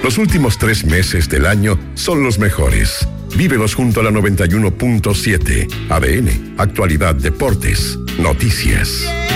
Los últimos 3 meses del año son los mejores. Vívelos junto a la 91.7. ADN, actualidad, deportes, noticias.